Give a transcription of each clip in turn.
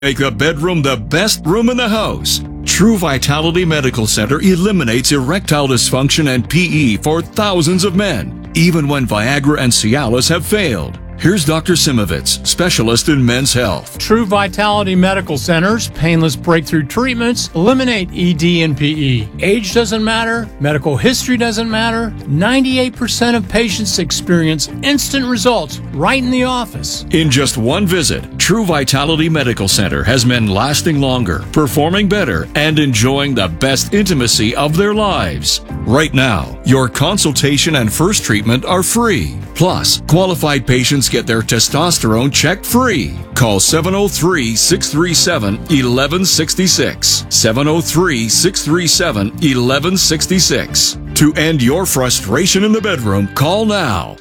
Make the bedroom the best room in the house. True Vitality Medical Center eliminates erectile dysfunction and PE for thousands of men, even when Viagra and Cialis have failed. Here's Dr. Simovitz, specialist in men's health. True Vitality Medical Center's painless breakthrough treatments eliminate ED and PE. Age doesn't matter. Medical history doesn't matter. 98% of patients experience instant results right in the office. In just one visit, True Vitality Medical Center has men lasting longer, performing better, and enjoying the best intimacy of their lives. Right now, your consultation and first treatment are free. Plus, qualified patients get their testosterone checked free. Call 703-637-1166. 703-637-1166. To end your frustration in the bedroom, call now.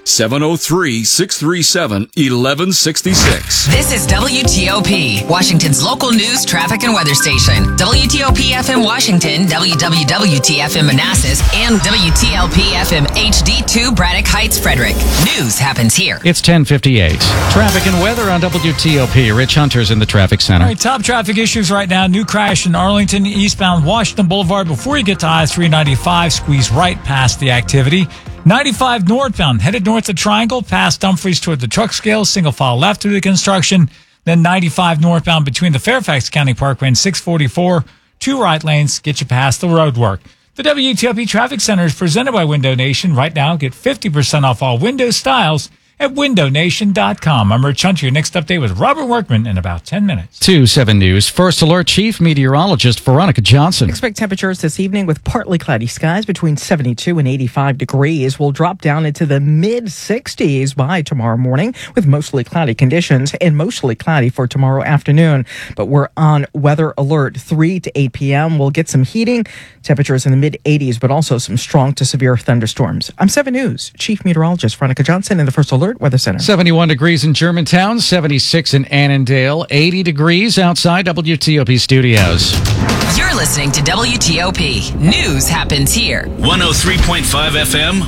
703-637-1166. This is WTOP, Washington's local news, traffic, and weather station. WTOP FM Washington, WWWT-FM Manassas, and WTLP FM HD2 Braddock Heights, Frederick. News happens here. It's 10:58. Traffic and weather on WTOP. Rich Hunter's in the traffic center. All right, top traffic issues right now. New crash in Arlington, eastbound Washington Boulevard. Before you get to I-395, squeeze right past the activity. 95 northbound, headed north to Triangle, past Dumfries toward the truck scale, single file left through the construction. Then 95 northbound between the Fairfax County Parkway and 644. 2 right lanes get you past the road work. The WTOP Traffic Center is presented by Window Nation. Right now, get 50% off all window styles at windownation.com. I'm Rich Hunter. Your next update with Robert Workman in about 10 minutes. 2-7 News. First Alert Chief Meteorologist Veronica Johnson. Expect temperatures this evening with partly cloudy skies between 72 and 85 degrees. Will drop down into the mid-60s by tomorrow morning with mostly cloudy conditions and mostly cloudy for tomorrow afternoon. But we're on weather alert 3 to 8 p.m. We'll get some heating, temperatures in the mid-80s, but also some strong to severe thunderstorms. I'm 7 News Chief Meteorologist Veronica Johnson in the First Alert Weather Center. 71 degrees in Germantown, 76 in Annandale, 80 degrees outside WTOP studios. You're listening to WTOP. News happens here. 103.5 FM,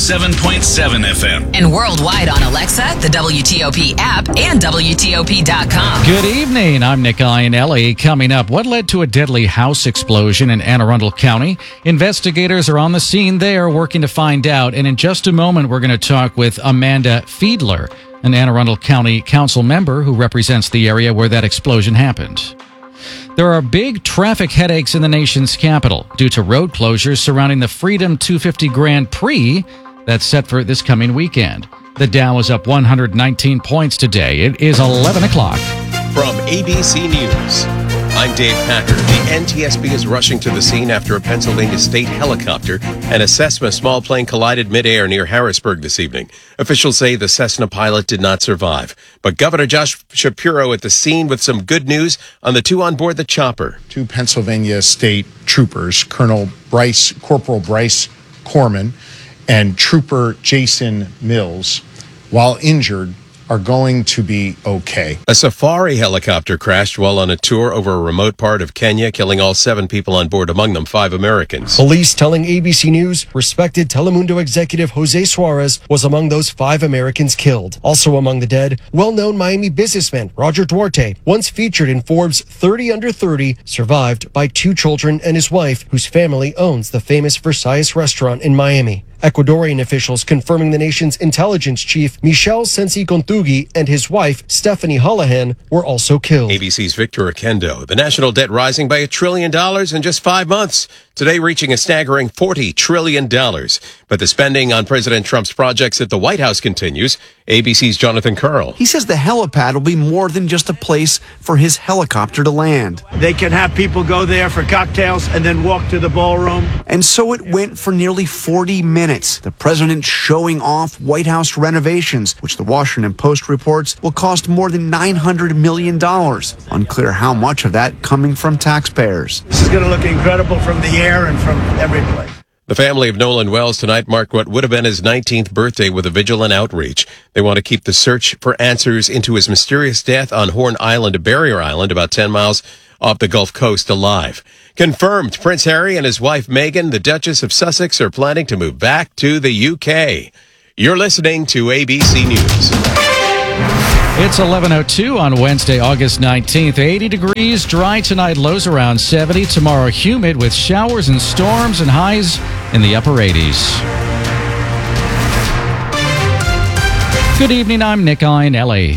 107.7 FM. And worldwide on Alexa, the WTOP app, and WTOP.com. Good evening. I'm Nick Iannelli. Coming up, what led to a deadly house explosion in Anne Arundel County? Investigators are on the scene there working to find out. And in just a moment, we're going to talk with Amanda Fiedler, an Anne Arundel County Council member who represents the area where that explosion happened. There are big traffic headaches in the nation's capital due to road closures surrounding the Freedom 250 Grand Prix that's set for this coming weekend. The Dow is up 119 points today. It is 11 o'clock. From ABC News, I'm Dave Packer. The NTSB is rushing to the scene after a Pennsylvania state helicopter and a Cessna small plane collided midair near Harrisburg this evening. Officials say the Cessna pilot did not survive. But Governor Josh Shapiro at the scene with some good news on the 2 on board the chopper. 2 Pennsylvania state troopers, Corporal Bryce Corman and Trooper Jason Mills, while injured, are going to be okay. A safari helicopter crashed while on a tour over a remote part of Kenya, killing all 7 people on board, among them 5 Americans. Police telling ABC News respected Telemundo executive Jose Suarez was among those 5 Americans killed. Also among the dead, well-known Miami businessman Roger Duarte, once featured in Forbes 30 Under 30, survived by 2 children and his wife, whose family owns the famous Versailles restaurant in Miami. Ecuadorian officials confirming the nation's intelligence chief, Michel Sensi-Kontugi, and his wife, Stephanie Holohan, were also killed. ABC's Victor Akendo. The national debt rising by $1 trillion in just 5 months. Today reaching a staggering $40 trillion. But the spending on President Trump's projects at the White House continues. ABC's Jonathan Karl. He says the helipad will be more than just a place for his helicopter to land. They can have people go there for cocktails and then walk to the ballroom. And so it went for nearly 40 minutes. The president showing off White House renovations, which the Washington Post reports will cost more than $900 million. Unclear how much of that coming from taxpayers. This is going to look incredible from the air and from every place. The family of Nolan Wells tonight marked what would have been his 19th birthday with a vigilant outreach. They want to keep the search for answers into his mysterious death on Horn Island, a barrier island about 10 miles off the Gulf Coast, alive. Confirmed, Prince Harry and his wife Meghan, the Duchess of Sussex, are planning to move back to the UK. You're listening to ABC News. It's 11:02 on Wednesday, August 19th. 80 degrees, dry tonight, lows around 70. Tomorrow, humid with showers and storms and highs in the upper 80s. Good evening, I'm Nick Iannelli.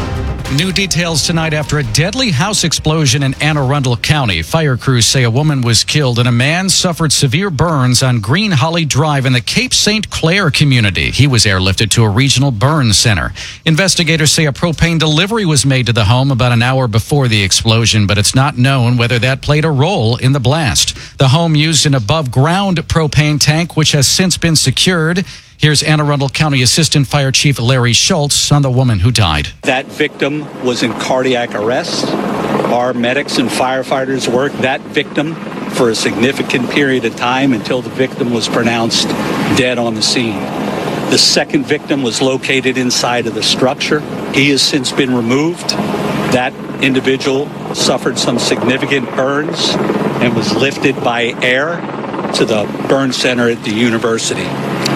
New details tonight after a deadly house explosion in Anne Arundel County. Fire crews say a woman was killed and a man suffered severe burns on Green Holly Drive in the Cape St. Clair community. He was airlifted to a regional burn center. Investigators say a propane delivery was made to the home about an hour before the explosion, but it's not known whether that played a role in the blast. The home used an above-ground propane tank, which has since been secured. Here's Anne Arundel County Assistant Fire Chief Larry Schultz on the woman who died. That victim was in cardiac arrest. Our medics and firefighters worked that victim for a significant period of time until the victim was pronounced dead on the scene. The second victim was located inside of the structure. He has since been removed. That individual suffered some significant burns and was lifted by air to the burn center at the university.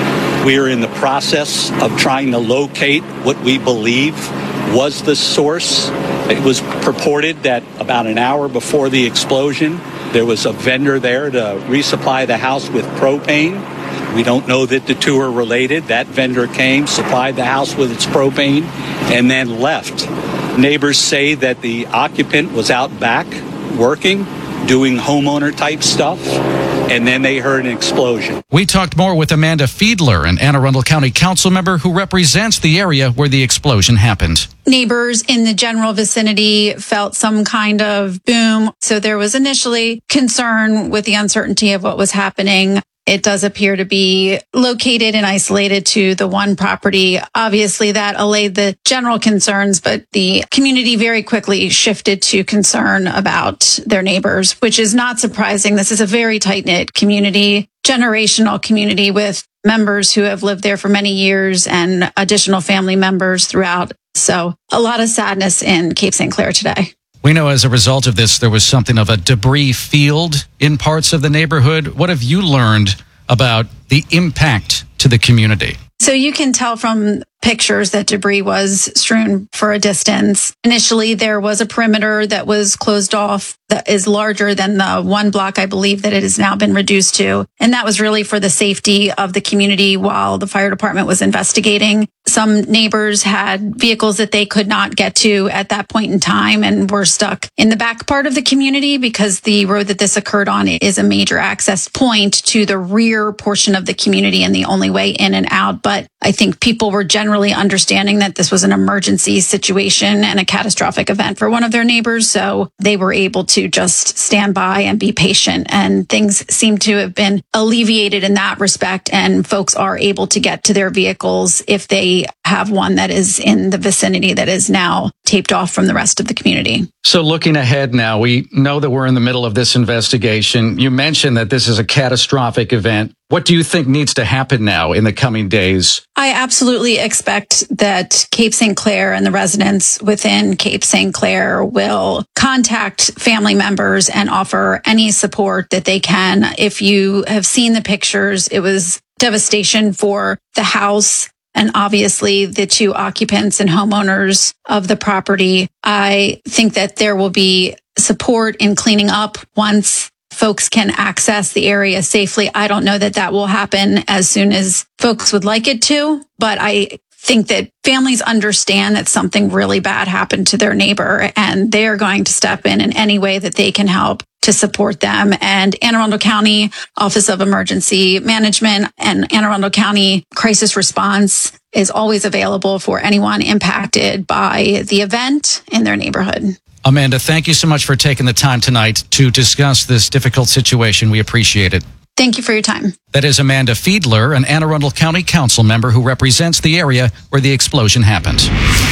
We are in the process of trying to locate what we believe was the source. It was purported that about an hour before the explosion, there was a vendor there to resupply the house with propane. We don't know that the two are related. That vendor came, supplied the house with its propane, and then left. Neighbors say that the occupant was out back working, doing homeowner type stuff, and then they heard an explosion. We talked more with Amanda Fiedler, an Anne Arundel County council member who represents the area where the explosion happened. Neighbors in the general vicinity felt some kind of boom. So there was initially concern with the uncertainty of what was happening. It does appear to be located and isolated to the one property. Obviously, that allayed the general concerns, but the community very quickly shifted to concern about their neighbors, which is not surprising. This is a very tight-knit community, generational community with members who have lived there for many years and additional family members throughout. So a lot of sadness in Cape St. Clair today. We know as a result of this, there was something of a debris field in parts of the neighborhood. What have you learned about the impact to the community? So you can tell from pictures that debris was strewn for a distance. Initially, there was a perimeter that was closed off that is larger than the one block, I believe, that it has now been reduced to. And that was really for the safety of the community while the fire department was investigating. Some neighbors had vehicles that they could not get to at that point in time and were stuck in the back part of the community because the road that this occurred on is a major access point to the rear portion of the community and the only way in and out. But I think people were generally understanding that this was an emergency situation and a catastrophic event for one of their neighbors. So they were able to just stand by and be patient. And things seem to have been alleviated in that respect. And folks are able to get to their vehicles if they have one that is in the vicinity that is now taped off from the rest of the community. So looking ahead now, we know that we're in the middle of this investigation. You mentioned that this is a catastrophic event. What do you think needs to happen now in the coming days? I absolutely expect that Cape St. Clair and the residents within Cape St. Clair will contact family members and offer any support that they can. If you have seen the pictures, it was devastation for the house and obviously the two occupants and homeowners of the property. I think that there will be support in cleaning up once folks can access the area safely. I don't know that that will happen as soon as folks would like it to, but I think that families understand that something really bad happened to their neighbor and they're going to step in any way that they can help to support them. And Anne Arundel County Office of Emergency Management and Anne Arundel County Crisis Response is always available for anyone impacted by the event in their neighborhood. Amanda, thank you so much for taking the time tonight to discuss this difficult situation. We appreciate it. Thank you for your time. That is Amanda Fiedler, an Anne Arundel County council member who represents the area where the explosion happened.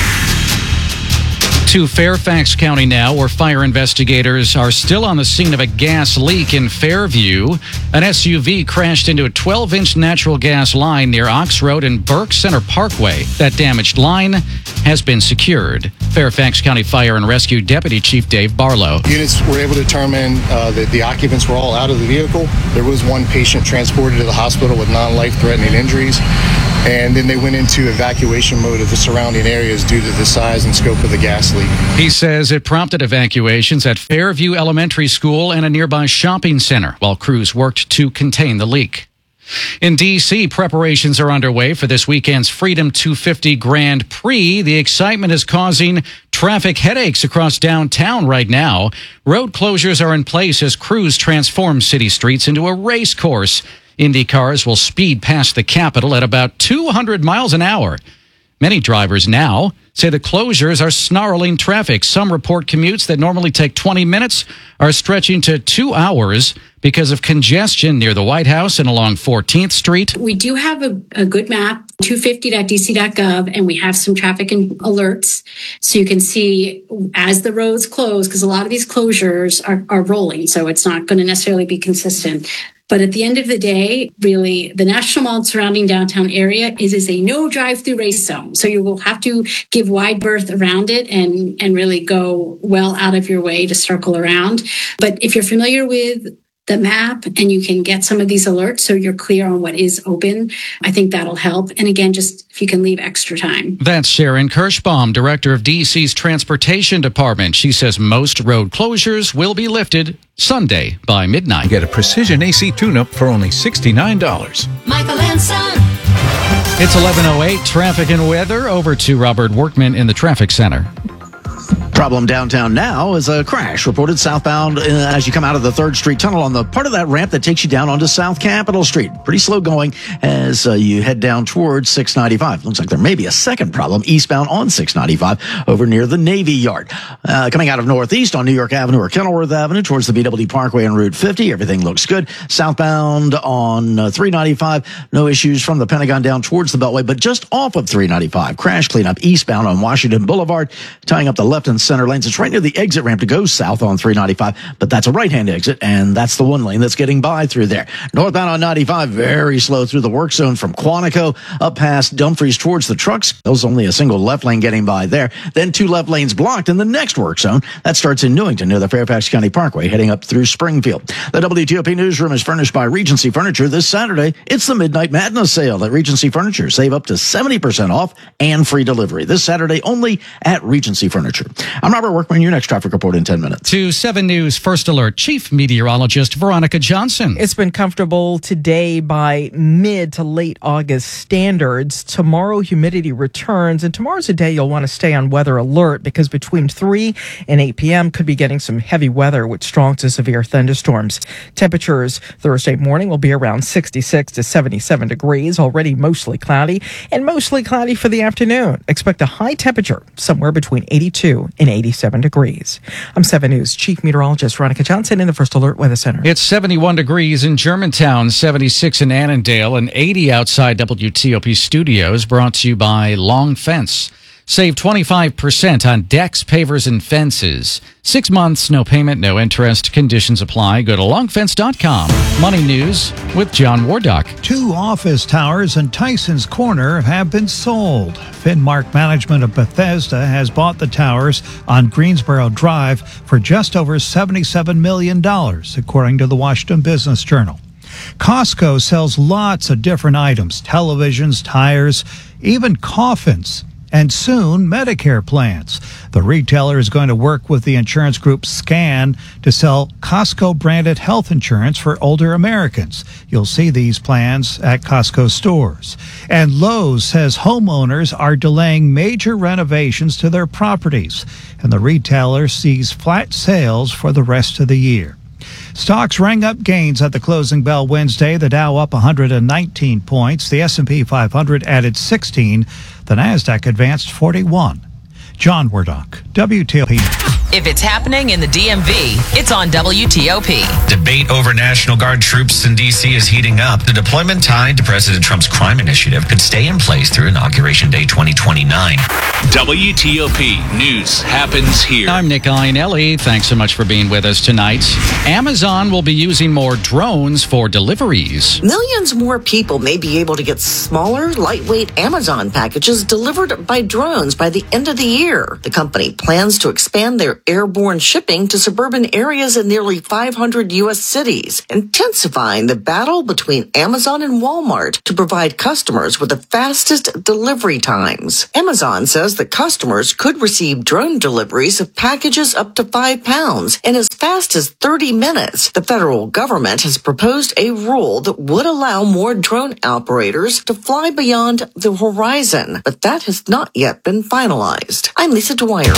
To Fairfax County now, where fire investigators are still on the scene of a gas leak in Fairview. An SUV crashed into a 12-inch natural gas line near Ox Road and Burke Center Parkway. That damaged line has been secured. Fairfax County Fire and Rescue Deputy Chief Dave Barlow. Units were able to determine that the occupants were all out of the vehicle. There was one patient transported to the hospital with non-life-threatening injuries. and then they went into evacuation mode of the surrounding areas due to the size and scope of the gas leak. He says it prompted evacuations at Fairview Elementary School and a nearby shopping center while crews worked to contain the leak. In D.C., preparations are underway for this weekend's Freedom 250 Grand Prix. The excitement is causing traffic headaches across downtown right now. Road closures are in place as crews transform city streets into a race course. Indy cars will speed past the Capitol at about 200 miles an hour. Many drivers now say the closures are snarling traffic. Some report commutes that normally take 20 minutes are stretching to 2 hours because of congestion near the White House and along 14th Street. We do have a good map, 250.dc.gov, and we have some traffic alerts. So you can see as the roads close, because a lot of these closures are rolling, so it's not going to necessarily be consistent. But at the end of the day, really, the National Mall surrounding downtown area is a no drive-through race zone. So you will have to give wide berth around it and really go well out of your way to circle around. But if you're familiar with the map and you can get some of these alerts so you're clear on what is open, I think that'll help. And again, just if you can leave extra time. That's Sharon Kirschbaum, director of DC's Transportation Department. She says most road closures will be lifted Sunday by midnight. Get a precision AC tune-up for only $69. Michael and Son. It's 11:08. Traffic and weather. Over to Robert Workman in the traffic center. Problem downtown now is a crash reported southbound as you come out of the 3rd Street Tunnel on the part of that ramp that takes you down onto South Capitol Street. Pretty slow going as you head down towards 695. Looks like there may be a second problem eastbound on 695 over near the Navy Yard. Coming out of northeast on New York Avenue or Kenilworth Avenue towards the BWD Parkway and Route 50, everything looks good. Southbound on 395, no issues from the Pentagon down towards the Beltway, but just off of 395. Crash cleanup eastbound on Washington Boulevard, tying up the left and center lanes. It's right near the exit ramp to go south on 395, but that's a right-hand exit, and that's the one lane that's getting by through there. Northbound on 95, very slow through the work zone from Quantico up past Dumfries towards the trucks. There's only a single left lane getting by there. Then 2 left lanes blocked in the next work zone. That starts in Newington near the Fairfax County Parkway, heading up through Springfield. The WTOP Newsroom is furnished by Regency Furniture. This Saturday, it's the Midnight Madness sale at Regency Furniture. Save up to 70% off and free delivery. This Saturday only at Regency Furniture. I'm Robert Workman, your next traffic report in 10 minutes. To 7 News First Alert, Chief Meteorologist Veronica Johnson. It's been comfortable today by mid to late August standards. Tomorrow, humidity returns, and tomorrow's a day you'll want to stay on weather alert because between 3 and 8 p.m. could be getting some heavy weather with strong to severe thunderstorms. Temperatures Thursday morning will be around 66 to 77 degrees, already mostly cloudy, and mostly cloudy for the afternoon. Expect a high temperature somewhere between 82 and 87 degrees. I'm 7 News Chief Meteorologist Veronica Johnson in the First Alert Weather Center. It's 71 degrees in Germantown, 76 in Annandale, and 80 outside WTOP studios, brought to you by Long Fence. Save 25% on decks, pavers, and fences. 6 months, no payment, no interest. Conditions apply. Go to longfence.com. Money News with John Wardock. 2 office towers in Tyson's Corner have been sold. Finmark Management of Bethesda has bought the towers on Greensboro Drive for just over $77 million, according to the Washington Business Journal. Costco sells lots of different items, televisions, tires, even coffins, and soon Medicare plans. The retailer is going to work with the insurance group Scan to sell Costco-branded health insurance for older Americans. You'll see these plans at Costco stores. And Lowe's says homeowners are delaying major renovations to their properties, and the retailer sees flat sales for the rest of the year. Stocks rang up gains at the closing bell Wednesday. The Dow up 119 points. The S&P 500 added 16. The Nasdaq advanced 41. John Wardock, WTOP. If it's happening in the DMV, it's on WTOP. Debate over National Guard troops in D.C. is heating up. The deployment tied to President Trump's crime initiative could stay in place through Inauguration Day 2029. WTOP News happens here. I'm Nick Iannelli. Thanks so much for being with us tonight. Amazon will be using more drones for deliveries. Millions more people may be able to get smaller, lightweight Amazon packages delivered by drones by the end of the year. The company plans to expand their airborne shipping to suburban areas in nearly 500 U.S. cities, intensifying the battle between Amazon and Walmart to provide customers with the fastest delivery times. Amazon says that customers could receive drone deliveries of packages up to 5 pounds in as fast as 30 minutes. The federal government has proposed a rule that would allow more drone operators to fly beyond the horizon, but that has not yet been finalized. I'm Lisa Dwyer.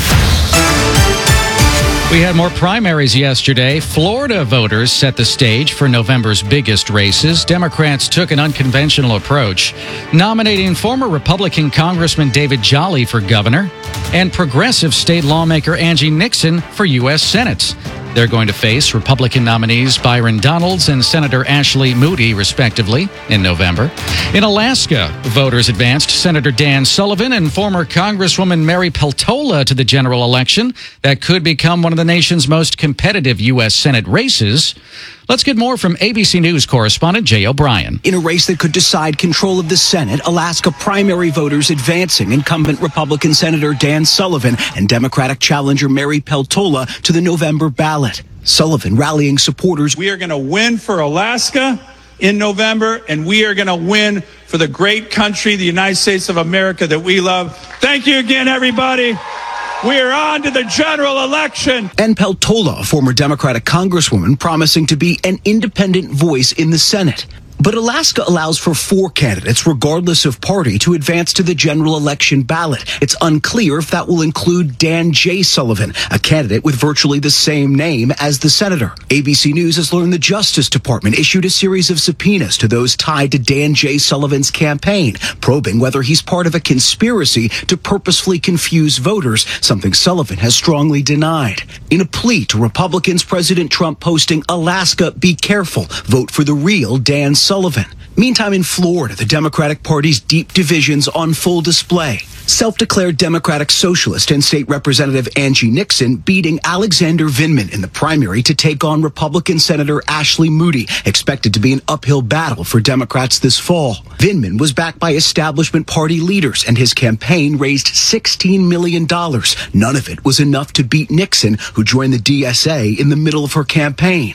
We had more primaries yesterday. Florida voters set the stage for November's biggest races. Democrats took an unconventional approach, nominating former Republican Congressman David Jolly for governor and progressive state lawmaker Angie Nixon for U.S. Senate. They're going to face Republican nominees Byron Donalds and Senator Ashley Moody, respectively, in November. In Alaska, voters advanced Senator Dan Sullivan and former Congresswoman Mary Peltola to the general election that could become one of the nation's most competitive U.S. Senate races. Let's get more from ABC News correspondent Jay O'Brien. In a race that could decide control of the Senate, Alaska primary voters advancing incumbent Republican Senator Dan Sullivan and Democratic challenger Mary Peltola to the November ballot. Sullivan rallying supporters. We are going to win for Alaska in November, and we are going to win for the great country, the United States of America that we love. Thank you again, everybody. We are on to the general election. And Peltola, a former Democratic congresswoman, promising to be an independent voice in the Senate. But Alaska allows for 4 candidates, regardless of party, to advance to the general election ballot. It's unclear if that will include Dan J. Sullivan, a candidate with virtually the same name as the senator. ABC News has learned the Justice Department issued a series of subpoenas to those tied to Dan J. Sullivan's campaign, probing whether he's part of a conspiracy to purposefully confuse voters, something Sullivan has strongly denied. In a plea to Republicans, President Trump posting, "Alaska, be careful. Vote for the real Dan Sullivan." Meantime, in Florida, the Democratic Party's deep divisions on full display. Self-declared Democratic Socialist and State Representative Angie Nixon beating Alexander Vindman in the primary to take on Republican Senator Ashley Moody, expected to be an uphill battle for Democrats this fall. Vindman was backed by establishment party leaders, and his campaign raised $16 million. None of it was enough to beat Nixon, who joined the DSA in the middle of her campaign.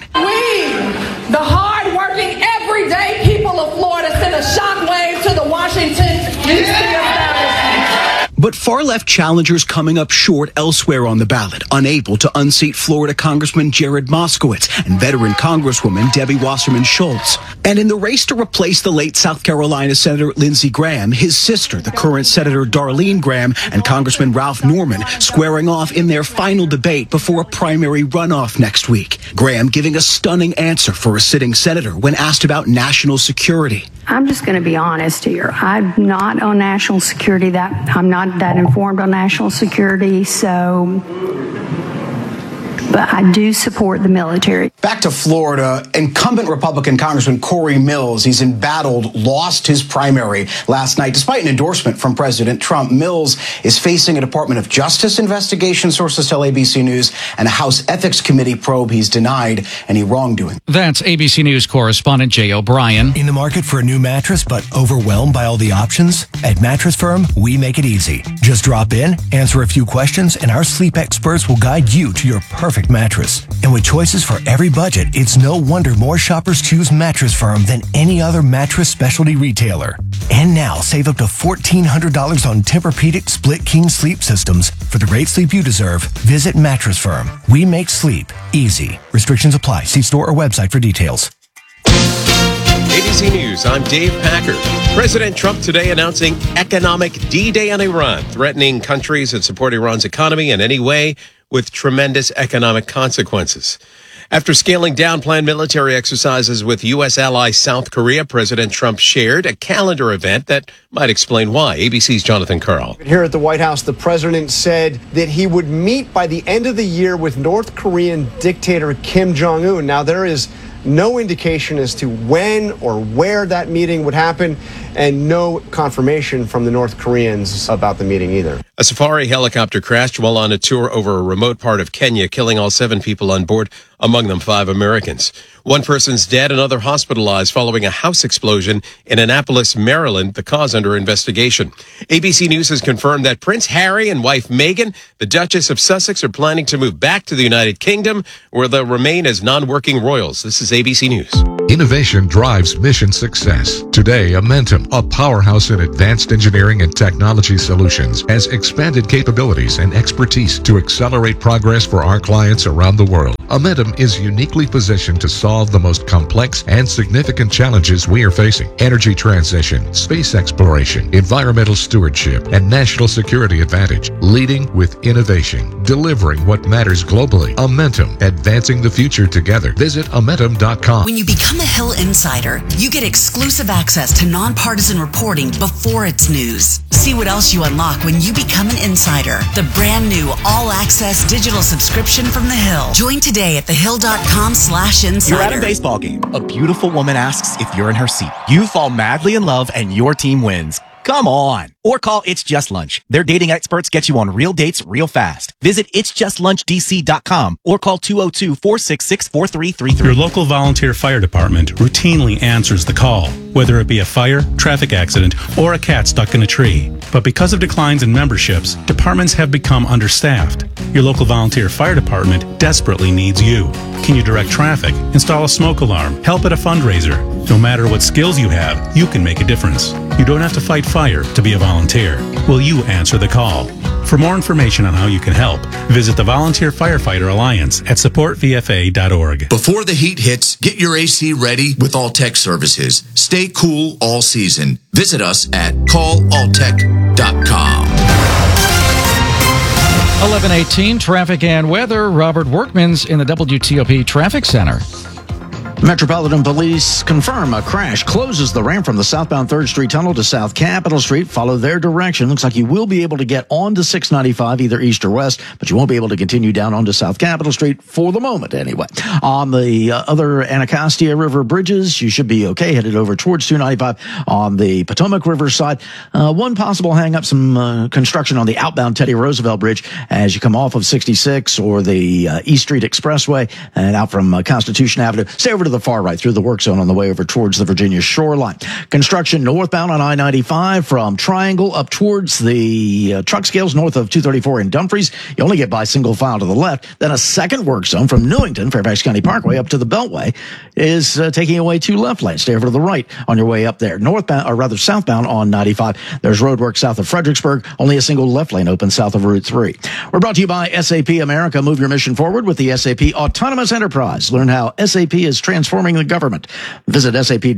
The hard-working, everyday people of Florida send a shockwave to the Washington, D.C. establishment. But far-left challengers coming up short elsewhere on the ballot, unable to unseat Florida Congressman Jared Moskowitz and veteran Congresswoman Debbie Wasserman Schultz. And in the race to replace the late South Carolina Senator Lindsey Graham, his sister, the current Senator Darlene Graham, and Congressman Ralph Norman squaring off in their final debate before a primary runoff next week. Graham giving a stunning answer for a sitting senator when asked about national security. I'm just going to be honest here. I'm not on national security. I'm not that informed on national security, but I do support the military. Back to Florida, incumbent Republican Congressman Corey Mills, he's embattled, lost his primary last night. Despite an endorsement from President Trump, Mills is facing a Department of Justice investigation, sources tell ABC News, and a House Ethics Committee probe. He's denied any wrongdoing. That's ABC News correspondent Jay O'Brien. In the market for a new mattress, but overwhelmed by all the options? At Mattress Firm, we make it easy. Just drop in, answer a few questions, and our sleep experts will guide you to your perfect mattress. And with choices for every budget, it's no wonder more shoppers choose Mattress Firm than any other mattress specialty retailer. And now, save up to $1,400 on Tempur-Pedic Split King sleep systems. For the great sleep you deserve, visit Mattress Firm. We make sleep easy. Restrictions apply. See store or website for details. ABC News, I'm Dave Packer. President Trump today announcing economic D-Day on Iran, threatening countries that support Iran's economy in any way with tremendous economic consequences. After scaling down planned military exercises with U.S. ally South Korea, President Trump shared a calendar event that might explain why. ABC's Jonathan Karl. Here at the White House, the president said that he would meet by the end of the year with North Korean dictator Kim Jong-un. Now, there is no indication as to when or where that meeting would happen, and no confirmation from the North Koreans about the meeting either. A safari helicopter crashed while on a tour over a remote part of Kenya, killing all 7 people on board. among them 5 Americans. One person's dead, another hospitalized following a house explosion in Annapolis, Maryland, the cause under investigation. ABC News has confirmed that Prince Harry and wife Meghan, the Duchess of Sussex, are planning to move back to the United Kingdom, where they'll remain as non-working royals. This is ABC News. Innovation drives mission success. Today, Amentum, a powerhouse in advanced engineering and technology solutions, has expanded capabilities and expertise to accelerate progress for our clients around the world. Amentum is uniquely positioned to solve the most complex and significant challenges we are facing: energy transition, space exploration, environmental stewardship, and national security advantage. Leading with innovation, delivering what matters globally. Amentum, advancing the future together. Visit Amentum.com. When you become a Hill Insider, you get exclusive access to nonpartisan reporting before it's news. See what else you unlock when you become an insider. The brand new all-access digital subscription from The Hill. Join today at thehill.com/insider. You're at a baseball game. A beautiful woman asks if you're in her seat. You fall madly in love and your team wins. Come on. Or call It's Just Lunch. Their dating experts get you on real dates real fast. Visit itsjustllunchdc.com or call 202-466-4333. Your local volunteer fire department routinely answers the call, whether it be a fire, traffic accident, or a cat stuck in a tree. But because of declines in memberships, departments have become understaffed. Your local volunteer fire department desperately needs you. Can you direct traffic, install a smoke alarm, help at a fundraiser? No matter what skills you have, you can make a difference. You don't have to fight fire to be a volunteer. Will you answer the call? For more information on how you can help, visit the Volunteer Firefighter Alliance at supportvfa.org. Before the heat hits, get your AC ready with Alltech Services. Stay cool all season. Visit us at callalltech.com. 11:18, traffic and weather. Robert Workman's in the WTOP Traffic Center. Metropolitan Police confirm a crash closes the ramp from the southbound 3rd Street Tunnel to South Capitol Street. Follow their direction. Looks like you will be able to get onto 695 either east or west, but you won't be able to continue down onto South Capitol Street for the moment anyway. On the other Anacostia River bridges, you should be okay, headed over towards 295 on the Potomac River side. One possible hang-up, some construction on the outbound Teddy Roosevelt Bridge as you come off of 66 or the East Street Expressway and out from Constitution Avenue. Stay over to the far right through the work zone on the way over towards the Virginia shoreline. Construction northbound on I-95 from Triangle up towards the truck scales north of 234 in Dumfries. You only get by single file to the left. Then a second work zone from Newington, Fairfax County Parkway up to the Beltway is taking away 2 left lanes. Stay over to the right on your way up there. Northbound, or rather southbound on 95. There's road work south of Fredericksburg. Only a single left lane open south of Route 3. We're brought to you by SAP America. Move your mission forward with the SAP Autonomous Enterprise. Learn how SAP is transforming the government. Visit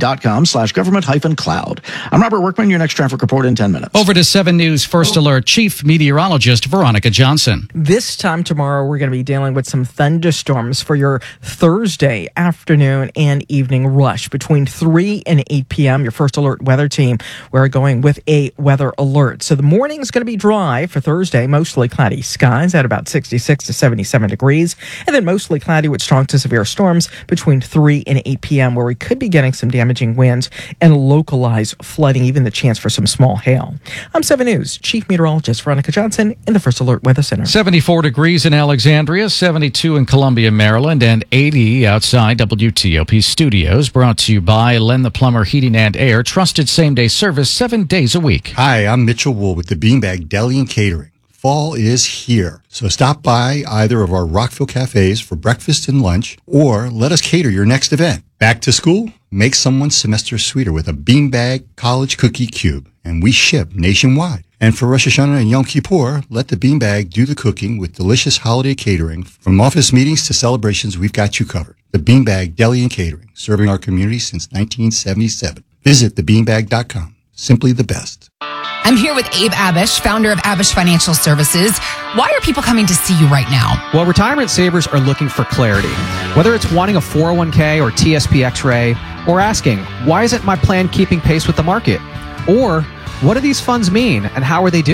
sap.com/government-cloud. I'm Robert Workman, your next traffic report in 10 minutes. Over to 7 News First Alert Chief Meteorologist Veronica Johnson. This time tomorrow, we're going to be dealing with some thunderstorms for your Thursday afternoon and evening rush. Between 3 and 8 p.m., your First Alert weather team, we're going with a weather alert. So the morning is going to be dry for Thursday, mostly cloudy skies at about 66 to 77 degrees, and then mostly cloudy with strong to severe storms between 3 and 8 p.m., where we could be getting some damaging winds and localized flooding, even the chance for some small hail. I'm 7 News Chief Meteorologist Veronica Johnson in the First Alert Weather Center. 74 degrees in Alexandria, 72 in Columbia, Maryland, and 80 outside WTOP studios. Brought to you by Len the Plumber Heating and Air, trusted same-day service 7 days a week. Hi, I'm Mitchell Wool with the Beanbag Deli and Catering. Fall is here, so stop by either of our Rockville cafes for breakfast and lunch, or let us cater your next event. Back to school? Make someone's semester sweeter with a Beanbag College Cookie Cube, and we ship nationwide. And for Rosh Hashanah and Yom Kippur, let the Beanbag do the cooking with delicious holiday catering. From office meetings to celebrations, we've got you covered. The Beanbag Deli and Catering, serving our community since 1977. Visit thebeanbag.com. Simply the best. I'm here with Abe Abish, founder of Abish Financial Services. Why are people coming to see you right now? Well, retirement savers are looking for clarity. Whether it's wanting a 401k or TSP X-ray, or asking, why isn't my plan keeping pace with the market? Or, what do these funds mean and how are they doing?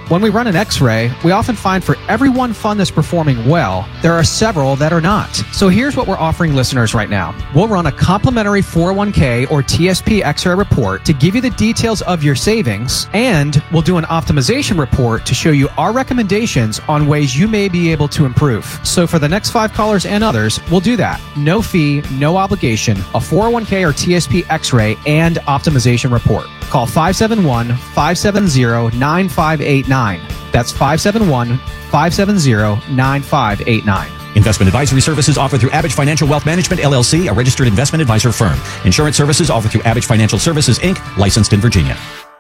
When we run an x-ray, we often find for every one fund that's performing well, there are several that are not. So here's what we're offering listeners right now. We'll run a complimentary 401k or TSP x-ray report to give you the details of your savings, and we'll do an optimization report to show you our recommendations on ways you may be able to improve. So for the next 5 callers and others, we'll do that. No fee, no obligation, a 401k or TSP x-ray and optimization report. Call 571-570-9589. That's 571-570-9589. Investment advisory services offered through Abbott Financial Wealth Management, LLC, a registered investment advisor firm. Insurance services offered through Abbott Financial Services, Inc., licensed in Virginia.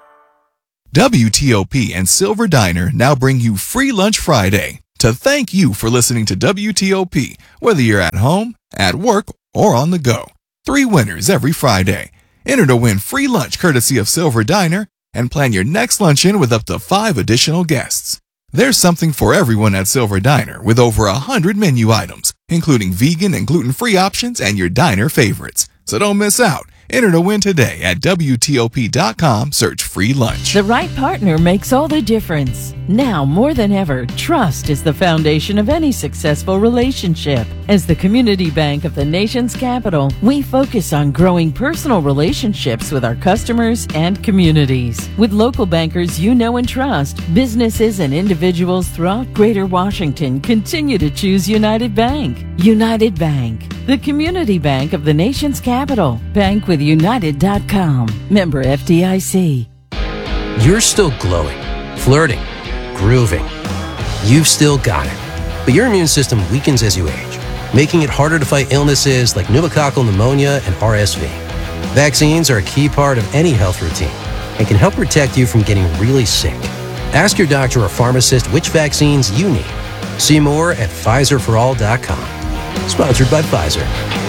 WTOP and Silver Diner now bring you Free Lunch Friday to thank you for listening to WTOP, whether you're at home, at work, or on the go. 3 winners every Friday. Enter to win free lunch courtesy of Silver Diner and plan your next luncheon with up to 5 additional guests. There's something for everyone at Silver Diner with over 100 menu items, including vegan and gluten-free options and your diner favorites. So don't miss out. Enter to win today at WTOP.com. Search free lunch. The right partner makes all the difference. Now more than ever, trust is the foundation of any successful relationship. As the community bank of the nation's capital, we focus on growing personal relationships with our customers and communities. With local bankers you know and trust, businesses and individuals throughout Greater Washington continue to choose United Bank. United Bank, the community bank of the nation's capital. Bank with United.com. Member FDIC. You're still glowing, flirting, grooving. You've still got it. But your immune system weakens as you age, making it harder to fight illnesses like pneumococcal pneumonia and RSV. Vaccines are a key part of any health routine and can help protect you from getting really sick. Ask your doctor or pharmacist which vaccines you need. See more at PfizerForAll.com. Sponsored by Pfizer.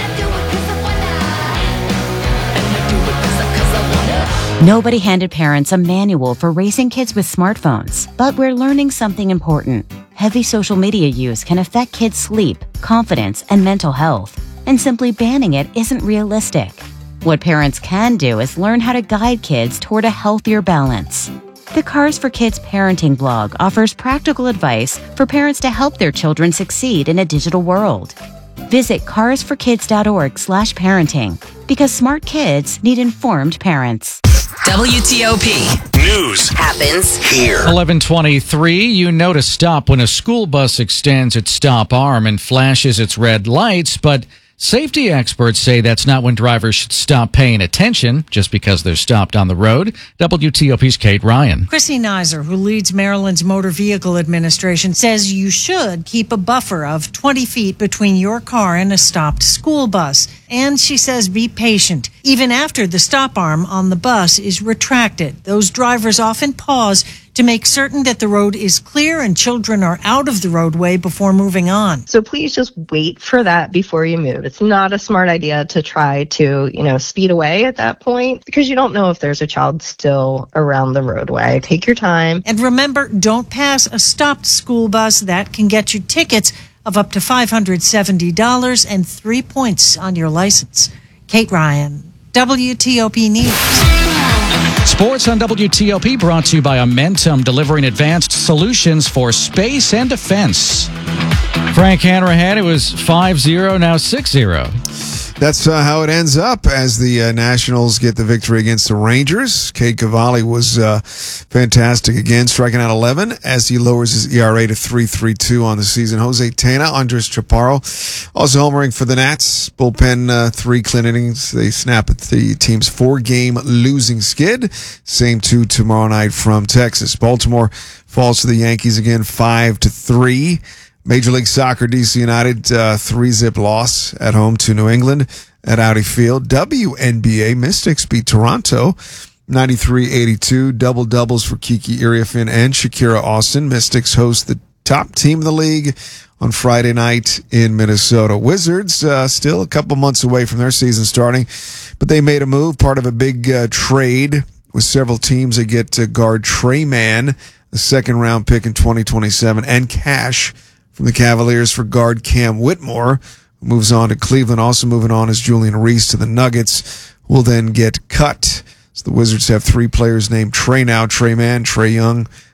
Nobody handed parents a manual for raising kids with smartphones, but we're learning something important. Heavy social media use can affect kids' sleep, confidence, and mental health, and simply banning it isn't realistic. What parents can do is learn how to guide kids toward a healthier balance. The Cars for Kids parenting blog offers practical advice for parents to help their children succeed in a digital world. Visit carsforkids.org/parenting, because smart kids need informed parents. WTOP. News happens here. 11:23. You know to stop when a school bus extends its stop arm and flashes its red lights, but safety experts say that's not when drivers should stop paying attention just because they're stopped on the road. WTOP's Kate Ryan. Chrissy Nizer, who leads Maryland's Motor Vehicle Administration, says you should keep a buffer of 20 feet between your car and a stopped school bus. And she says be patient. Even after the stop arm on the bus is retracted, those drivers often pause to make certain that the road is clear and children are out of the roadway before moving on. So please just wait for that before you move. It's not a smart idea to try to, speed away at that point, because you don't know if there's a child still around the roadway. Take your time. And remember, don't pass a stopped school bus. That can get you tickets of up to $570 and 3 points on your license. Kate Ryan, WTOP News. Sports on WTOP brought to you by Amentum, delivering advanced solutions for space and defense. Frank Hanrahan, it was 5-0, now 6-0. That's how it ends up as the Nationals get the victory against the Rangers. Cade Cavalli was fantastic again, striking out 11 as he lowers his ERA to 3.32 on the season. Jose Tena, Andres Chaparro, also homering for the Nats. Bullpen 3 clean innings. They snap at the team's 4-game losing skid. Same 2 tomorrow night from Texas. Baltimore falls to the Yankees again 5-3. Major League Soccer, DC United, 3-zip loss at home to New England at Audi Field. WNBA, Mystics beat Toronto 93-82. Double-doubles for Kiki Iriafin and Shakira Austin. Mystics host the top team in the league on Friday night in Minnesota. Wizards, still a couple months away from their season starting, but they made a move, part of a big trade with several teams. They get guard Trey Mann, the second-round pick in 2027, and cash from the Cavaliers for guard Cam Whitmore, who moves on to Cleveland. Also moving on is Julian Reese to the Nuggets, who will then get cut. So the Wizards have 3 players named Trey now: Trey Mann, Trey Young,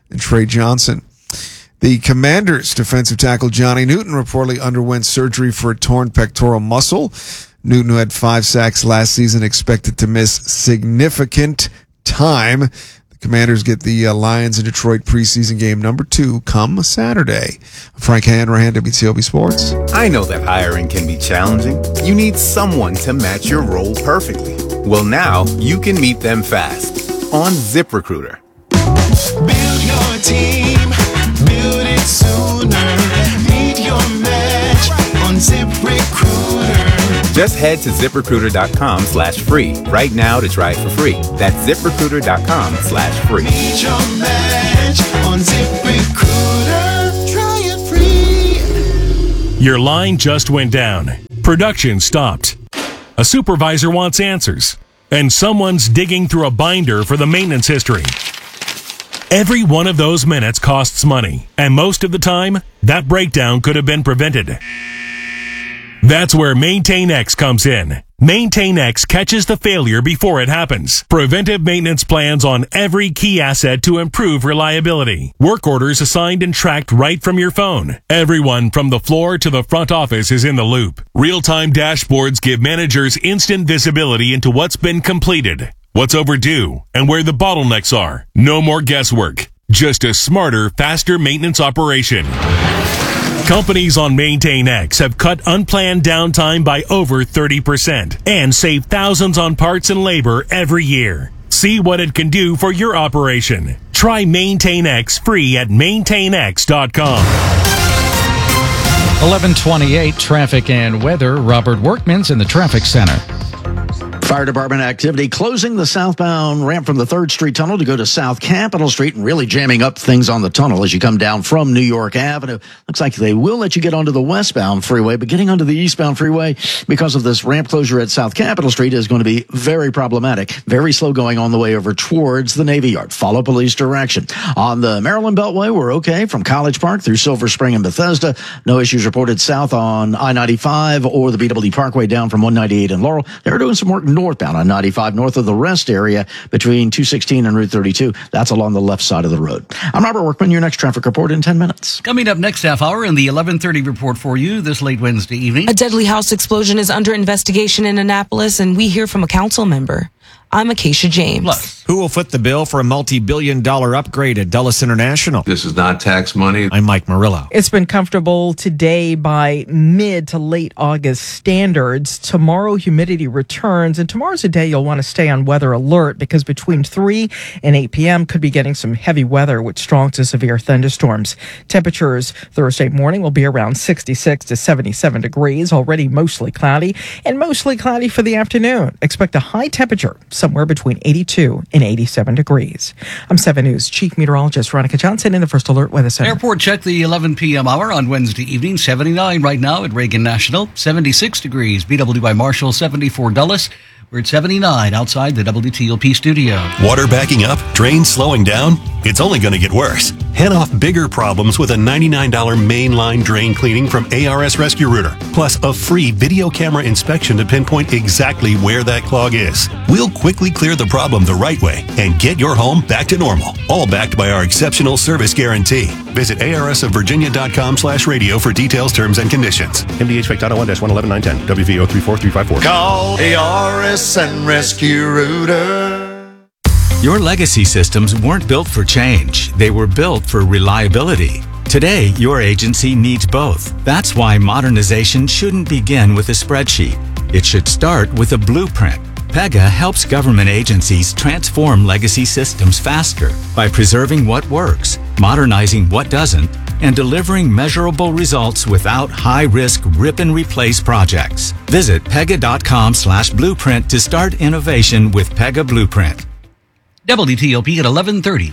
and Trey Johnson. The Commanders' defensive tackle Johnny Newton reportedly underwent surgery for a torn pectoral muscle. Newton, who had 5 sacks last season, expected to miss significant time. The Commanders get the Lions in Detroit preseason game number 2 come Saturday. Frank Hanrahan, WTOP Sports. I know that hiring can be challenging. You need someone to match your role perfectly. Well, now you can meet them fast on ZipRecruiter. Build your team, build it sooner. Meet your match on ZipRecruiter. Just head to ZipRecruiter.com/free right now to try it for free. That's ZipRecruiter.com/free. Meet your match on ZipRecruiter. Try it free. Your line just went down. Production stopped. A supervisor wants answers. And someone's digging through a binder for the maintenance history. Every one of those minutes costs money. And most of the time, that breakdown could have been prevented. That's where MaintainX comes in. MaintainX catches the failure before it happens. Preventive maintenance plans on every key asset to improve reliability. Work orders assigned and tracked right from your phone. Everyone from the floor to the front office is in the loop. Real-time dashboards give managers instant visibility into what's been completed, what's overdue, and where the bottlenecks are. No more guesswork. Just a smarter, faster maintenance operation. Companies on MaintainX have cut unplanned downtime by over 30% and save thousands on parts and labor every year. See what it can do for your operation. Try MaintainX free at maintainx.com. 11:28 traffic and weather. Robert Workman's in the traffic center. Fire department activity closing the southbound ramp from the 3rd Street Tunnel to go to South Capitol Street and really jamming up things on the tunnel as you come down from New York Avenue. Looks like they will let you get onto the westbound freeway, but getting onto the eastbound freeway because of this ramp closure at South Capitol Street is going to be very problematic. Very slow going on the way over towards the Navy Yard. Follow police direction. On the Maryland Beltway, we're okay from College Park through Silver Spring and Bethesda. No issues reported south on I-95 or the BW Parkway down from 198 and Laurel. They're doing some work northbound on 95 north of the rest area between 216 and Route 32. That's along the left side of the road. I'm Robert Workman, your next traffic report in 10 minutes. Coming up next half hour in the 11:30 report for you this late Wednesday evening. A deadly house explosion is under investigation in Annapolis, and we hear from a council member. I'm Acacia James. Plus, who will foot the bill for a multi-billion-dollar upgrade at Dulles International? This is not tax money. I'm Mike Murillo. It's been comfortable today by mid to late August standards. Tomorrow, humidity returns, and tomorrow's a day you'll want to stay on weather alert because between 3 and 8 p.m. could be getting some heavy weather with strong to severe thunderstorms. Temperatures Thursday morning will be around 66 to 77 degrees, already mostly cloudy, and mostly cloudy for the afternoon. Expect a high temperature somewhere between 82 and 87 degrees. I'm 7 News Chief Meteorologist Veronica Johnson in the First Alert Weather Center. Airport check the 11 p.m. hour on Wednesday evening. 79 right now at Reagan National. 76 degrees. BW by Marshall. 74 Dulles. We're at 79 outside the WTOP studio. Water backing up? Drains slowing down? It's only going to get worse. Head off bigger problems with a $99 mainline drain cleaning from ARS Rescue Router, plus a free video camera inspection to pinpoint exactly where that clog is. We'll quickly clear the problem the right way and get your home back to normal, all backed by our exceptional service guarantee. Visit arsofvirginia.com/radio for details, terms, and conditions. MDH Fake Title 1-111910, WVO 34354. Call ARS and Rescue Router. Your legacy systems weren't built for change. They were built for reliability. Today, your agency needs both. That's why modernization shouldn't begin with a spreadsheet. It should start with a blueprint. Pega helps government agencies transform legacy systems faster by preserving what works, modernizing what doesn't, and delivering measurable results without high-risk rip-and-replace projects. Visit pega.com/blueprint to start innovation with Pega Blueprint. WTOP at 11:30.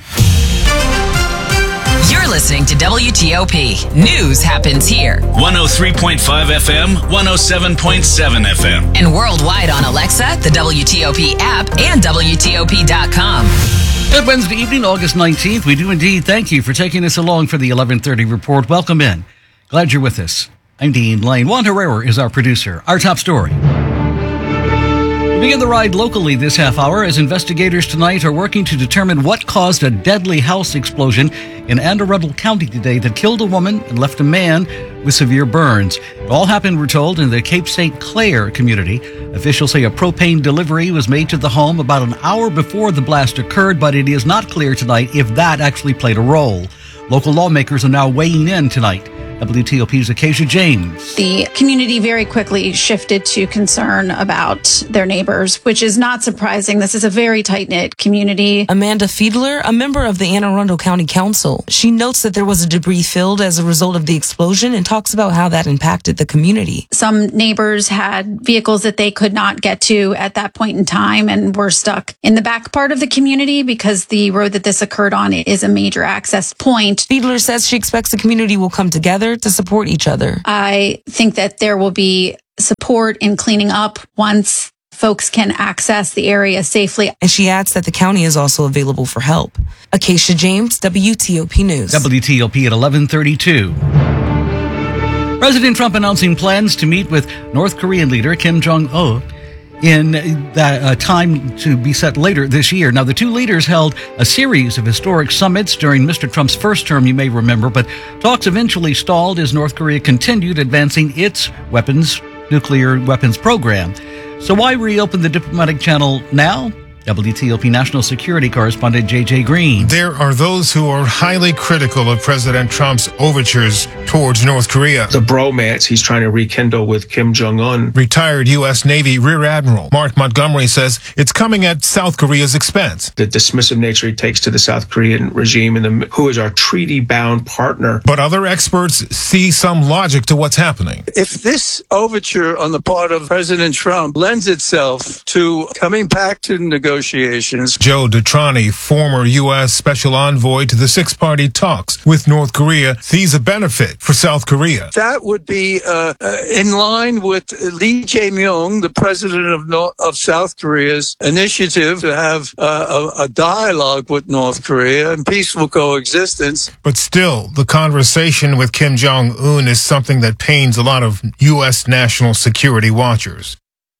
You're listening to WTOP. News happens here. 103.5 FM, 107.7 FM. And worldwide on Alexa, the WTOP app, and WTOP.com. Good Wednesday evening, August 19th. We do indeed thank you for taking us along for the 11:30 report. Welcome in. Glad you're with us. I'm Dean Lane. Juan Herrera is our producer. Our top story. Begin the ride locally this half hour as investigators tonight are working to determine what caused a deadly house explosion in Anne Arundel County today that killed a woman and left a man with severe burns. It all happened, we're told, in the Cape St. Clair community. Officials say a propane delivery was made to the home about an hour before the blast occurred, but it is not clear tonight if that actually played a role. Local lawmakers are now weighing in tonight. WTOP's Acacia James. The community very quickly shifted to concern about their neighbors, which is not surprising. This is a very tight-knit community. Amanda Fiedler, a member of the Anne Arundel County Council, she notes that there was a debris field as a result of the explosion and talks about how that impacted the community. Some neighbors had vehicles that they could not get to at that point in time and were stuck in the back part of the community because the road that this occurred on is a major access point. Fiedler says she expects the community will come together to support each other. I think that there will be support in cleaning up once folks can access the area safely. And she adds that the county is also available for help. Acacia James, WTOP News. WTOP at 11:32. President Trump announcing plans to meet with North Korean leader Kim Jong-un in that time to be set later this year. Now, the two leaders held a series of historic summits during Mr. Trump's first term, you may remember, but talks eventually stalled as North Korea continued advancing its nuclear weapons program. So why reopen the diplomatic channel now? WTOP national security correspondent J.J. Green. There are those who are highly critical of President Trump's overtures towards North Korea. The bromance he's trying to rekindle with Kim Jong-un. Retired U.S. Navy Rear Admiral Mark Montgomery says it's coming at South Korea's expense. The dismissive nature he takes to the South Korean regime, and who is our treaty-bound partner. But other experts see some logic to what's happening. If this overture on the part of President Trump lends itself to coming back to negotiations. Joe Detrani, former U.S. Special Envoy to the six-party talks with North Korea, sees a benefit for South Korea. That would be in line with Lee Jae-myung, the president of South Korea's initiative to have a dialogue with North Korea and peaceful coexistence. But still, the conversation with Kim Jong-un is something that pains a lot of U.S. national security watchers.